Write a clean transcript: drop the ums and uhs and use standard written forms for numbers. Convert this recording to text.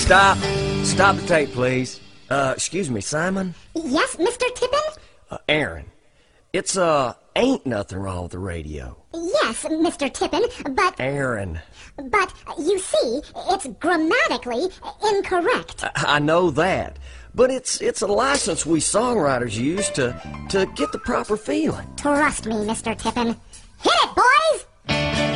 Stop. Stop the tape, please. Excuse me, Simon? Yes, Mr. Tippin? Aaron. It's, ain't nothing wrong with the radio. Yes, Mr. Tippin, but... Aaron. But, you see, it's grammatically incorrect. I know that. But it's a license we songwriters use to get the proper feeling. Trust me, Mr. Tippin. Hit it, boys!